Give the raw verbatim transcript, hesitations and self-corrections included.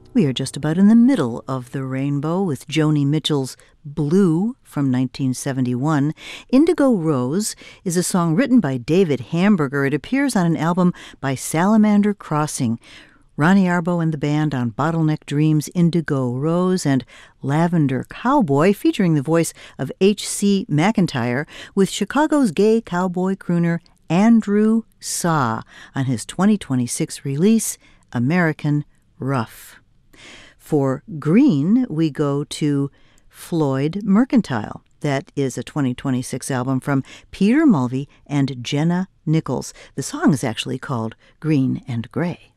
We are just about in the middle of the rainbow with Joni Mitchell's Blue from nineteen seventy-one. Indigo Rose is a song written by David Hamburger. It appears on an album by Salamander Crossing. Ronnie Arbo and the band on Bottleneck Dreams' Indigo Rose, and Lavender Cowboy, featuring the voice of H C McIntyre, with Chicago's gay cowboy crooner Andrew Saw on his twenty twenty-six release, American Rough. For Green, we go to Floyd Mercantile. That is a twenty twenty-six album from Peter Mulvey and Jenna Nichols. The song is actually called Green and Gray.